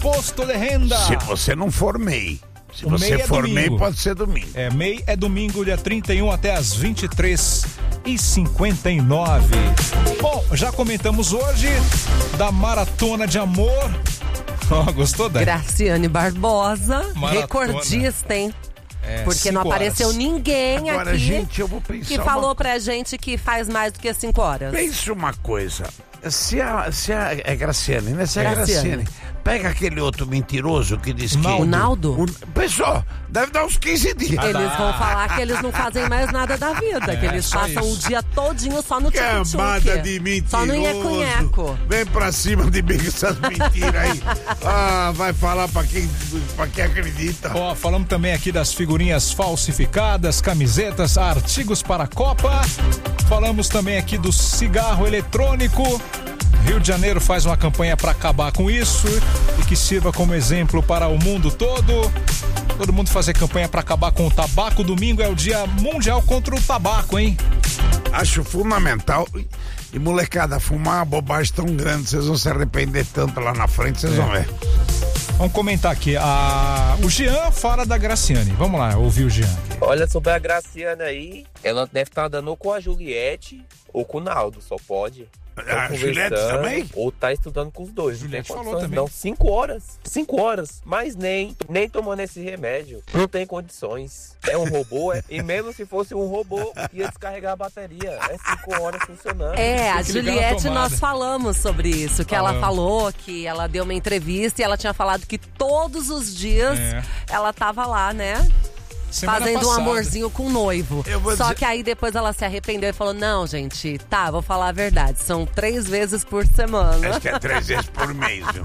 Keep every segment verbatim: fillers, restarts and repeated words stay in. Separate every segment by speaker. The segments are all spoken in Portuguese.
Speaker 1: imposto de renda.
Speaker 2: Se você não for M E I. Se
Speaker 1: o
Speaker 2: você
Speaker 1: M E I é
Speaker 2: for M E I,
Speaker 1: domingo.
Speaker 2: pode ser domingo.
Speaker 1: É, M E I é domingo, dia trinta e um até as vinte e três e cinquenta e nove. Bom, já comentamos hoje da Maratona de Amor. Oh, gostou, Dani?
Speaker 3: Graciane Barbosa,
Speaker 1: Maratona.
Speaker 3: recordista, hein?
Speaker 1: É,
Speaker 3: Porque não
Speaker 1: cinco
Speaker 3: apareceu
Speaker 1: horas.
Speaker 3: ninguém
Speaker 2: Agora,
Speaker 3: aqui
Speaker 2: gente, eu vou pensar
Speaker 3: que
Speaker 2: uma
Speaker 3: falou
Speaker 2: coisa.
Speaker 3: pra gente que faz mais do que cinco horas.
Speaker 2: Pense uma coisa. Se a, se a é Graciane, né? Se a
Speaker 3: Graciane.
Speaker 2: Graciane pega aquele outro mentiroso que diz que...
Speaker 3: O Naldo?
Speaker 2: O, pessoal, deve dar uns quinze dias.
Speaker 3: Eles vão falar que eles não fazem mais nada da vida,
Speaker 1: É,
Speaker 3: que eles
Speaker 1: só
Speaker 3: passam
Speaker 1: isso.
Speaker 3: o dia todinho só no tic-tac.
Speaker 2: Camada de mentiroso.
Speaker 3: Só no nheco-nheco.
Speaker 2: Vem pra cima de mim com essas mentiras aí. Ah, vai falar pra quem, pra quem acredita.
Speaker 1: Ó, falamos também aqui das figurinhas falsificadas, camisetas, artigos para a Copa. Falamos também aqui do cigarro eletrônico. Rio de Janeiro faz uma campanha para acabar com isso e que sirva como exemplo para o mundo todo. Todo mundo fazer campanha para acabar com o tabaco. Domingo é o dia mundial contra o tabaco, hein?
Speaker 2: Acho fundamental. E molecada, fumar uma bobagem tão grande, vocês vão se arrepender tanto lá na frente, vocês
Speaker 1: É.
Speaker 2: vão ver.
Speaker 1: Vamos comentar aqui. A... O Jean fala da Graciane. Vamos lá, ouvir o Jean aqui.
Speaker 4: Olha, sobre a Graciana aí, ela deve estar andando ou com a Juliette ou com o Naldo, só pode.
Speaker 2: A
Speaker 4: Tá
Speaker 2: Juliette
Speaker 4: conversando,
Speaker 2: também?
Speaker 4: Ou tá estudando com os dois.
Speaker 1: Juliette
Speaker 4: não tem
Speaker 1: falou
Speaker 4: condições,
Speaker 1: também.
Speaker 4: não. Cinco horas. Cinco horas. Mas nem, nem tomando esse remédio. Não tem condições. É um robô, é, e mesmo se fosse um robô, ia descarregar a bateria. É cinco horas funcionando.
Speaker 3: É, a
Speaker 1: Tem que ligar na
Speaker 3: Juliette,
Speaker 1: tomada.
Speaker 3: nós falamos sobre isso, que ela
Speaker 1: Falamos.
Speaker 3: falou que ela deu uma entrevista e ela tinha falado que todos os dias
Speaker 1: É.
Speaker 3: ela tava lá, né?
Speaker 1: Semana
Speaker 3: Fazendo um
Speaker 1: passada.
Speaker 3: amorzinho com o noivo.
Speaker 2: Eu vou
Speaker 3: Só
Speaker 2: dizer-
Speaker 3: que aí depois ela se arrependeu e falou, não, gente, tá, vou falar a verdade, são três vezes por semana.
Speaker 2: Acho que é três vezes por mês, viu?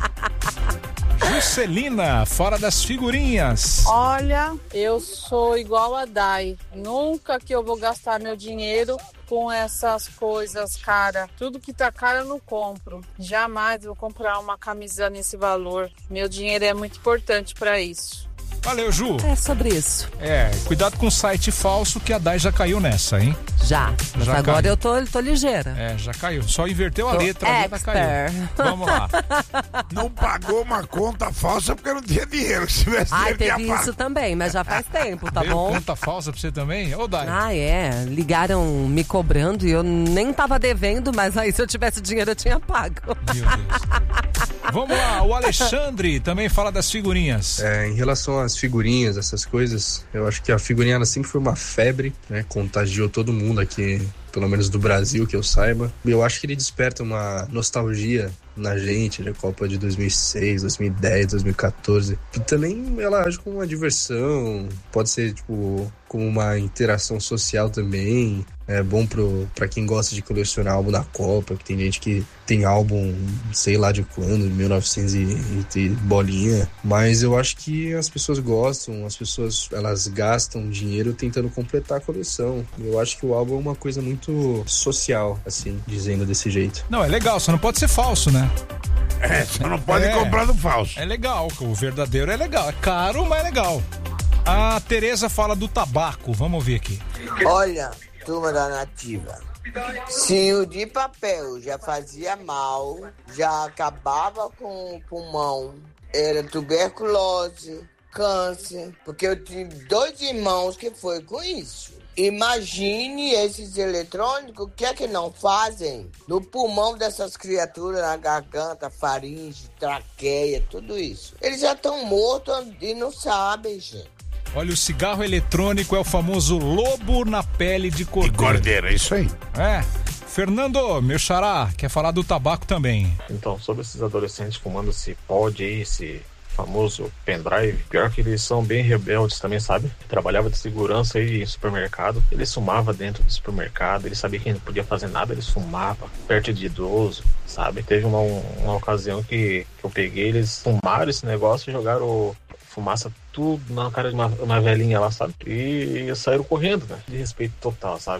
Speaker 1: Juscelina, fora das figurinhas.
Speaker 5: Olha, eu sou igual a Dai. Nunca que eu vou gastar meu dinheiro com essas coisas, cara. Tudo que tá caro eu não compro. Jamais vou comprar uma camisa nesse valor. Meu dinheiro é muito importante pra isso.
Speaker 1: Valeu, Ju.
Speaker 3: É sobre isso.
Speaker 1: É, cuidado com o site falso que a Dai já caiu nessa, hein?
Speaker 3: Já. Mas
Speaker 1: Já
Speaker 3: agora
Speaker 1: caiu.
Speaker 3: eu tô, tô ligeira.
Speaker 1: É, já caiu. Só inverteu a
Speaker 3: Tô
Speaker 1: letra, a letra caiu.
Speaker 3: expert.
Speaker 1: Vamos lá.
Speaker 2: Não pagou uma conta falsa porque não tinha dinheiro. Se tivesse
Speaker 3: Ai,
Speaker 2: dinheiro,
Speaker 3: teve
Speaker 2: tinha
Speaker 3: isso
Speaker 2: pago.
Speaker 3: também, mas já faz tempo, tá
Speaker 1: Veio
Speaker 3: bom?
Speaker 1: conta falsa pra você também? Ô, Dai.
Speaker 3: Ah, é. Ligaram me cobrando e eu nem tava devendo, mas aí se eu tivesse dinheiro eu tinha pago.
Speaker 1: Meu Deus. Vamos lá, o Alexandre também fala das figurinhas.
Speaker 6: É, em relação às figurinhas, essas coisas, eu acho que a figurinha ela sempre foi uma febre, né? Contagiou todo mundo aqui, pelo menos do Brasil, que eu saiba. Eu acho que ele desperta uma nostalgia na gente, da Copa de dois mil e seis, dois mil e dez, dois mil e quatorze. E também ela age como uma diversão, pode ser, tipo, como uma interação social também. É bom pro, pra quem gosta de colecionar álbum da Copa, que tem gente que tem álbum, sei lá de quando, de mil e novecentos e bolinha. Mas eu acho que as pessoas gostam, as pessoas, elas gastam dinheiro tentando completar a coleção. Eu acho que o álbum é uma coisa muito social, assim, dizendo desse jeito.
Speaker 1: Não, é legal, só não pode ser falso, né?
Speaker 2: É, você não pode
Speaker 1: É.
Speaker 2: comprar do falso.
Speaker 1: É legal, o verdadeiro é legal. É caro, mas é legal. A Tereza fala do tabaco, vamos ouvir aqui.
Speaker 7: Olha, turma da Nativa, se o de papel já fazia mal, já acabava com o pulmão, era tuberculose, câncer, porque eu tive dois irmãos que foi com isso. Imagine esses eletrônicos, o que é que não fazem no pulmão dessas criaturas, na garganta, faringe, traqueia, tudo isso. Eles já estão mortos e não sabem, gente.
Speaker 1: Olha, o cigarro eletrônico é o famoso lobo na pele de
Speaker 2: De
Speaker 1: cordeiro.
Speaker 2: cordeiro, é isso aí.
Speaker 1: É. Fernando, meu xará, quer falar do tabaco também.
Speaker 8: Então, sobre esses adolescentes fumando esse pod aí, esse famoso pendrive, pior que eles são bem rebeldes também, sabe? Trabalhava de segurança aí em supermercado, eles fumavam dentro do supermercado, eles sabiam que não podia fazer nada, eles fumavam perto de idoso, sabe? Teve uma, uma ocasião que, que eu peguei, eles fumaram esse negócio e jogaram fumaça tudo na cara de uma, uma velhinha lá, sabe? E, e saíram correndo, né? De respeito total, sabe?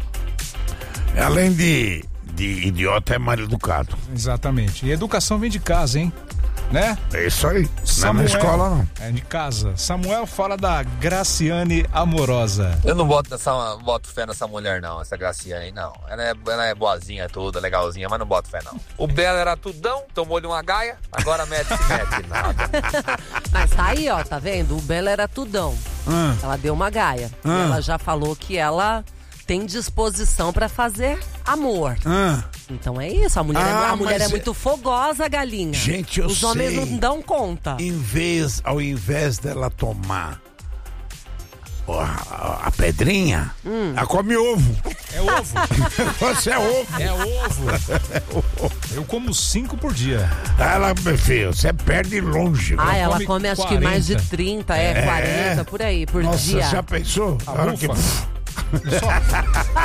Speaker 2: Além de, de idiota, é mal educado.
Speaker 1: Exatamente. E educação vem de casa, hein? né?
Speaker 2: É isso aí.
Speaker 1: Samuel,
Speaker 2: não é na escola, não.
Speaker 1: É de casa. Samuel fala da Graciane Amorosa.
Speaker 9: Eu não boto, nessa, boto fé nessa mulher, não, essa Graciane aí, não. Ela é, ela é boazinha, tudo, legalzinha, mas não boto fé, não. O Belo era tudão, tomou-lhe uma gaia, agora mete-se, mete nada.
Speaker 3: Mas tá aí, ó, tá vendo? O Belo era tudão.
Speaker 2: Ah.
Speaker 3: Ela deu uma gaia.
Speaker 2: Ah.
Speaker 3: E ela já falou que ela tem disposição pra fazer amor.
Speaker 2: Ah.
Speaker 3: Então é isso, a mulher,
Speaker 2: Ah,
Speaker 3: é, a mulher
Speaker 2: mas
Speaker 3: é muito fogosa, galinha.
Speaker 2: Gente, eu
Speaker 3: Os homens
Speaker 2: sei.
Speaker 3: não dão conta.
Speaker 2: Em vez, ao invés dela tomar a, a pedrinha,
Speaker 3: Hum.
Speaker 2: ela come ovo.
Speaker 1: É ovo.
Speaker 2: Você é ovo.
Speaker 1: É ovo. Eu como cinco por dia.
Speaker 2: Ela, meu filho, você perde longe.
Speaker 3: Ah,
Speaker 2: viu?
Speaker 3: ela
Speaker 1: come
Speaker 3: come acho que
Speaker 1: quarenta.
Speaker 3: mais de trinta, é,
Speaker 2: É.
Speaker 3: quarenta, por aí, por
Speaker 2: Nossa,
Speaker 3: dia.
Speaker 2: já pensou?
Speaker 1: A
Speaker 2: A hora que-
Speaker 1: bufa. Só